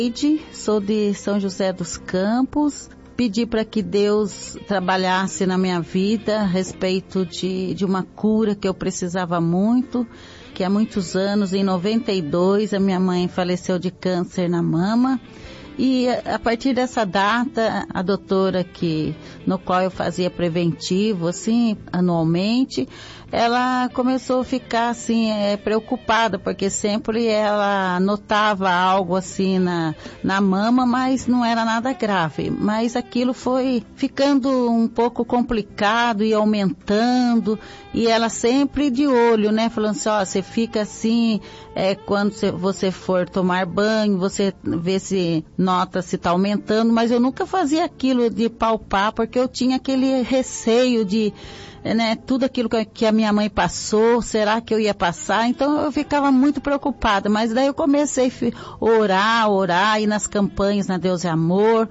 Sou de São José dos Campos. Pedi para que Deus trabalhasse na minha vida a respeito de uma cura que eu precisava muito, que há muitos anos, em 92, a minha mãe faleceu de câncer na mama. E a partir dessa data, a doutora no qual eu fazia preventivo, assim, anualmente, ela começou a ficar, assim, preocupada, porque sempre ela notava algo, assim, na mama, mas não era nada grave. Mas aquilo foi ficando um pouco complicado e aumentando, e ela sempre de olho, né, falando assim, você fica assim, quando você for tomar banho, você vê se nota se está aumentando, mas eu nunca fazia aquilo de palpar, porque eu tinha aquele receio de, tudo aquilo que a minha mãe passou, será que eu ia passar? Então eu ficava muito preocupada, mas daí eu comecei a orar, ir nas campanhas na Deus é Amor,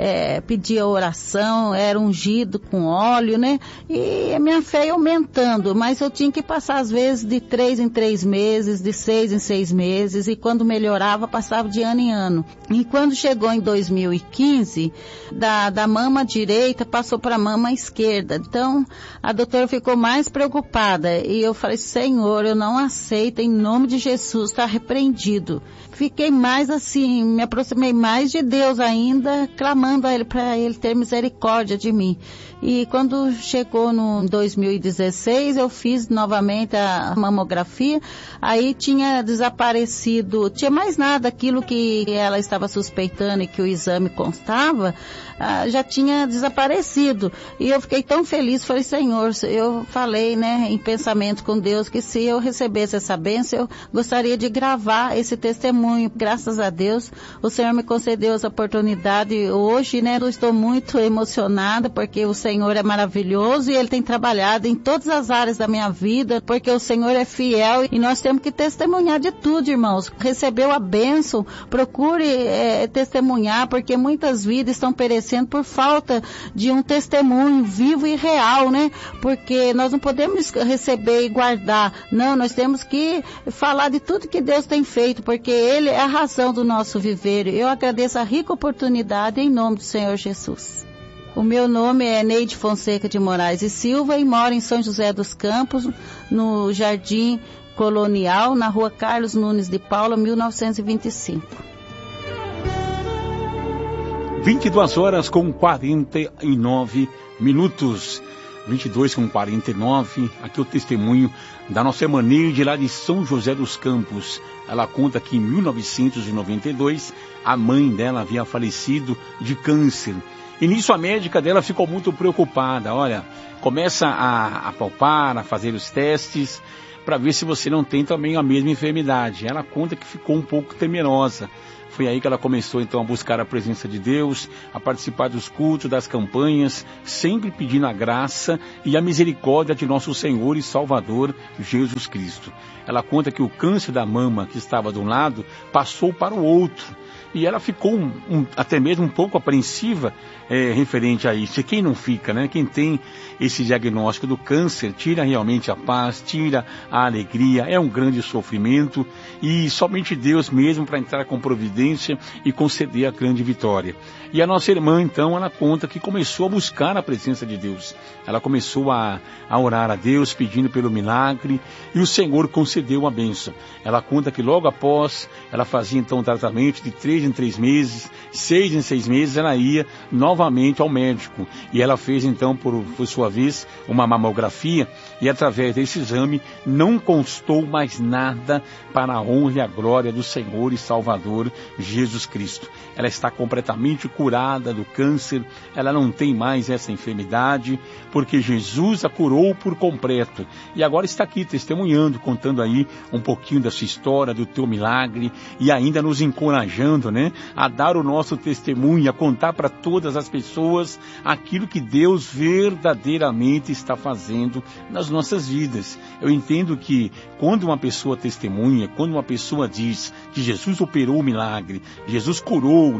pedia oração, era ungido com óleo, e a minha fé ia aumentando, mas eu tinha que passar às vezes de 3 em 3 meses, de 6 em 6 meses, e quando melhorava, passava de ano em ano. E quando chegou em 2015, da mama direita passou para a mama esquerda, então a doutora ficou mais preocupada, e eu falei, Senhor, eu não aceito, em nome de Jesus, está repreendido. Fiquei mais assim, me aproximei mais de Deus ainda, clamando a Ele para Ele ter misericórdia de mim. E quando chegou no 2016, eu fiz novamente a mamografia, aí tinha desaparecido, tinha mais nada, aquilo que ela estava suspeitando e que o exame constava, já tinha desaparecido. E eu fiquei tão feliz, falei, Senhor, eu falei, em pensamento com Deus, que se eu recebesse essa bênção, eu gostaria de gravar esse testemunho. Graças a Deus, o Senhor me concedeu essa oportunidade hoje, eu estou muito emocionada, porque o Senhor é maravilhoso e Ele tem trabalhado em todas as áreas da minha vida, porque o Senhor é fiel e nós temos que testemunhar de tudo, irmãos. Recebeu a bênção, procure testemunhar, porque muitas vidas estão perecendo por falta de um testemunho vivo e real, porque nós não podemos receber e guardar, não, nós temos que falar de tudo que Deus tem feito, porque Ele é a razão do nosso viver. Eu agradeço a rica oportunidade em nome do Senhor Jesus. O meu nome é Neide Fonseca de Moraes e Silva e moro em São José dos Campos, no Jardim Colonial, na rua Carlos Nunes de Paula, 1925. 22h49. 22h49, aqui o testemunho da nossa irmã Neide, lá de São José dos Campos. Ela conta que em 1992, a mãe dela havia falecido de câncer. E nisso a médica dela ficou muito preocupada. Olha, começa a palpar, a fazer os testes, para ver se você não tem também a mesma enfermidade. Ela conta que ficou um pouco temerosa. Foi aí que ela começou então a buscar a presença de Deus, a participar dos cultos, das campanhas, sempre pedindo a graça e a misericórdia de nosso Senhor e Salvador Jesus Cristo. Ela conta que o câncer da mama que estava de um lado passou para o outro. E ela ficou até mesmo um pouco apreensiva referente a isso. E quem não fica, Quem tem esse diagnóstico do câncer, tira realmente a paz, tira a alegria, é um grande sofrimento e somente Deus mesmo para entrar com providência e conceder a grande vitória. E a nossa irmã, então, ela conta que começou a buscar a presença de Deus. Ela começou a orar a Deus, pedindo pelo milagre, e o Senhor concedeu a bênção. Ela conta que logo após, ela fazia então um tratamento de 3 em 3 meses, 6 em 6 meses, ela ia novamente ao médico. E ela fez então, por sua vez, uma mamografia, e através desse exame não constou mais nada para a honra e a glória do Senhor e Salvador Jesus Cristo. Ela está completamente curada do câncer, ela não tem mais essa enfermidade, porque Jesus a curou por completo. E agora está aqui testemunhando, contando aí um pouquinho da sua história, do teu milagre, e ainda nos encorajando, a dar o nosso testemunho, a contar para todas as pessoas aquilo que Deus verdadeiramente está fazendo nas nossas vidas. Eu entendo que quando uma pessoa testemunha, quando uma pessoa diz que Jesus operou o milagre, Jesus curou,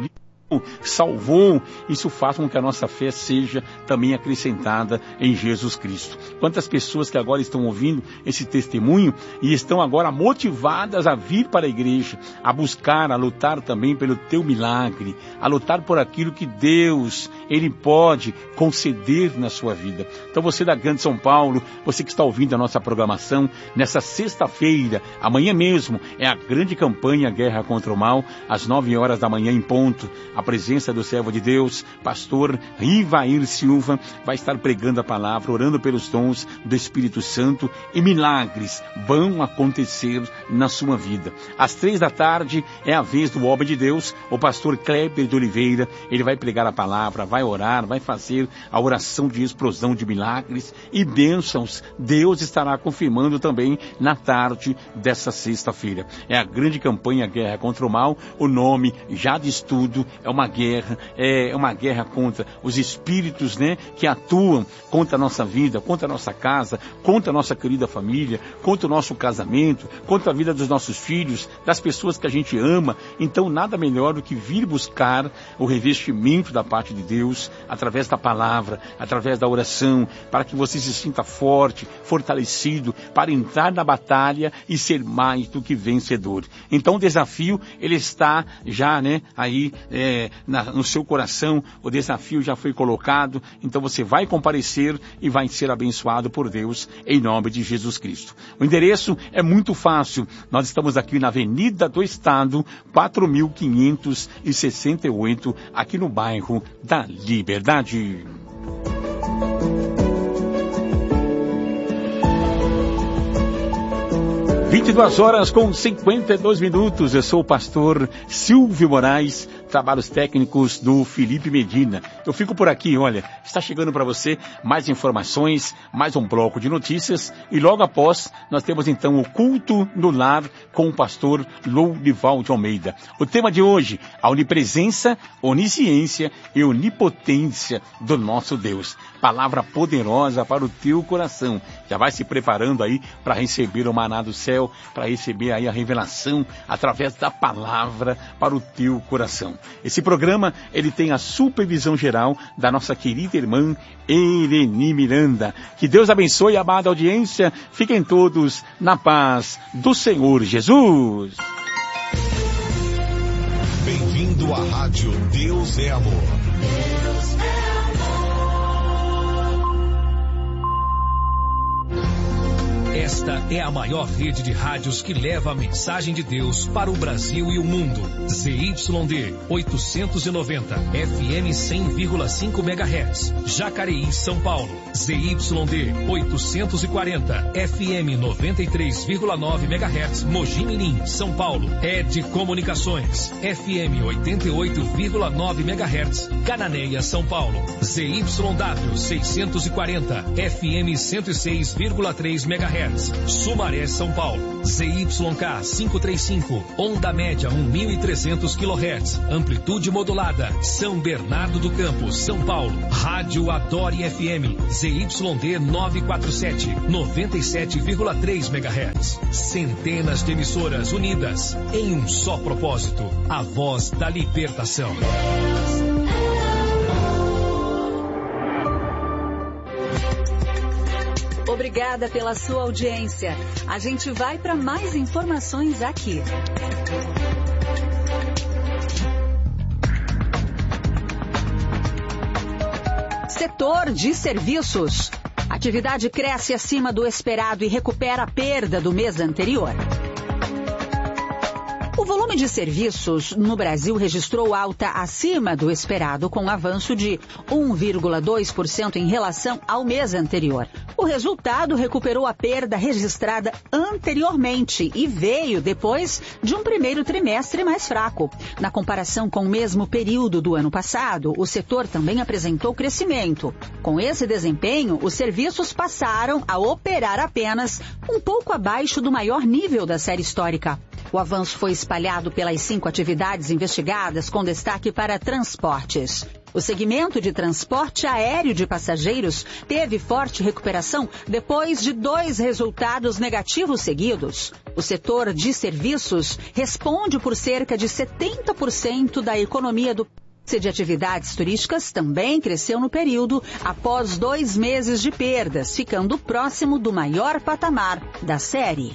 salvou, isso faz com que a nossa fé seja também acrescentada em Jesus Cristo. Quantas pessoas que agora estão ouvindo esse testemunho e estão agora motivadas a vir para a igreja, a buscar, a lutar também pelo teu milagre, a lutar por aquilo que Deus, Ele pode conceder na sua vida. Então você da Grande São Paulo, você que está ouvindo a nossa programação, nessa sexta-feira, amanhã mesmo, é a grande campanha Guerra contra o Mal, às 9 horas da manhã em ponto. A presença do servo de Deus, pastor Rivair Silva, vai estar pregando a palavra, orando pelos dons do Espírito Santo, e milagres vão acontecer na sua vida. Às 3 da tarde é a vez do homem de Deus, o pastor Kleber de Oliveira. Ele vai pregar a palavra, vai orar, vai fazer a oração de explosão de milagres e bênçãos. Deus estará confirmando também na tarde dessa sexta-feira. É a grande campanha Guerra contra o Mal. O nome já diz tudo. É uma guerra contra os espíritos, né, que atuam contra a nossa vida, contra a nossa casa, contra a nossa querida família, contra o nosso casamento, contra a vida dos nossos filhos, das pessoas que a gente ama. Então nada melhor do que vir buscar o revestimento da parte de Deus, através da palavra, através da oração, para que você se sinta forte, fortalecido, para entrar na batalha e ser mais do que vencedor. Então o desafio, ele está já, né, aí no seu coração, o desafio já foi colocado, então você vai comparecer e vai ser abençoado por Deus, em nome de Jesus Cristo. O endereço é muito fácil, nós estamos aqui na Avenida do Estado, 4.568, aqui no bairro da Liberdade. 22 horas com 52 minutos. Eu sou o pastor Silvio Moraes, trabalhos técnicos do Felipe Medina. Eu fico por aqui, olha, está chegando para você mais informações, mais um bloco de notícias, e logo após nós temos então o culto no lar com o pastor Lourival de Almeida. O tema de hoje, a onipresença, onisciência e onipotência do nosso Deus. Palavra poderosa para o teu coração. Já vai se preparando aí para receber o maná do céu, para receber aí a revelação através da palavra para o teu coração. Esse programa, ele tem a supervisão geral da nossa querida irmã Ereni Miranda. Que Deus abençoe a amada audiência. Fiquem todos na paz do Senhor Jesus. Bem-vindo à Rádio Deus é Amor. Deus é amor. Esta é a maior rede de rádios que leva a mensagem de Deus para o Brasil e o mundo. ZYD 890, FM 100,5 MHz, Jacareí, São Paulo. ZYD 840, FM 93,9 MHz, Mogi Mirim, São Paulo. ED Comunicações, FM 88,9 MHz, Cananéia, São Paulo. ZYW 640, FM 106,3 MHz. Sumaré, São Paulo. ZYK 535, onda média 1.300 kHz, amplitude modulada, São Bernardo do Campo, São Paulo. Rádio Adore FM, ZYD 947, 97,3 MHz. Centenas de emissoras unidas em um só propósito, a voz da libertação. Obrigada pela sua audiência. A gente vai para mais informações aqui. Setor de serviços. Atividade cresce acima do esperado e recupera a perda do mês anterior. O volume de serviços no Brasil registrou alta acima do esperado, com avanço de 1,2% em relação ao mês anterior. O resultado recuperou a perda registrada anteriormente e veio depois de um primeiro trimestre mais fraco. Na comparação com o mesmo período do ano passado, o setor também apresentou crescimento. Com esse desempenho, os serviços passaram a operar apenas um pouco abaixo do maior nível da série histórica. O avanço foi espalhado pelas 5 atividades investigadas, com destaque para transportes. O segmento de transporte aéreo de passageiros teve forte recuperação depois de 2 resultados negativos seguidos. O setor de serviços responde por cerca de 70% da economia do de atividades turísticas também cresceu no período, após 2 meses de perdas, ficando próximo do maior patamar da série.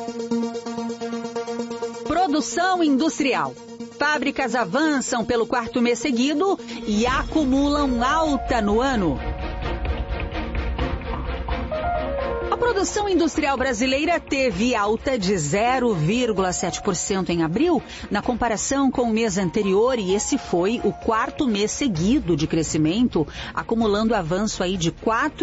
Produção industrial. Fábricas avançam pelo 4º mês seguido e acumulam alta no ano. A produção industrial brasileira teve alta de 0,7% em abril, na comparação com o mês anterior, e esse foi o 4º mês seguido de crescimento, acumulando avanço aí de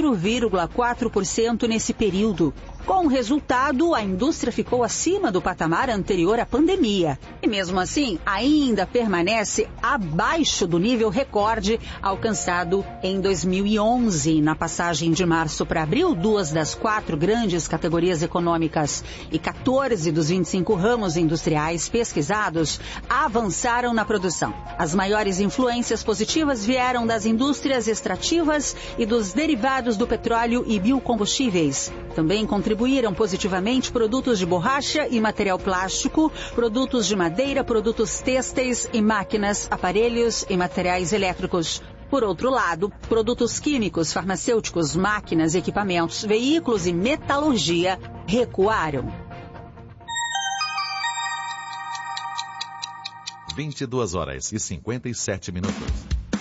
4,4% nesse período. Com o resultado, a indústria ficou acima do patamar anterior à pandemia. E mesmo assim, ainda permanece abaixo do nível recorde alcançado em 2011. Na passagem de março para abril, 2 das 4 grandes categorias econômicas e 14 dos 25 ramos industriais pesquisados avançaram na produção. As maiores influências positivas vieram das indústrias extrativas e dos derivados do petróleo e biocombustíveis. Também contribuíram positivamente produtos de borracha e material plástico, produtos de madeira, produtos têxteis e máquinas, aparelhos e materiais elétricos. Por outro lado, produtos químicos, farmacêuticos, máquinas, equipamentos, veículos e metalurgia recuaram. 22h57.